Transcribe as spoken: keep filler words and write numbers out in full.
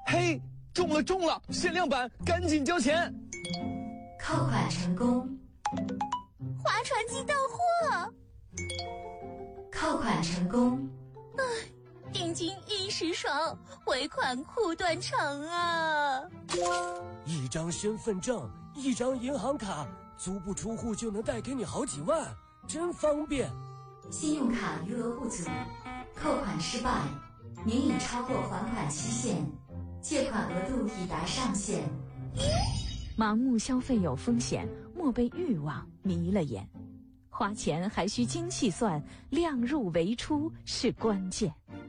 嘿，中了中了，限量版，赶紧交钱！ 扣款成功， 划船机到货， 扣款成功。 唉，定金一时爽，尾款苦断肠啊！ 一张身份证，一张银行卡，足不出户就能贷给你好几万，真方便。 信用卡余额不足，扣款失败，您已超过还款期限，借款额度已达上限。 盲目消费有风险，莫被欲望迷了眼。花钱还需精细算，量入为出是关键。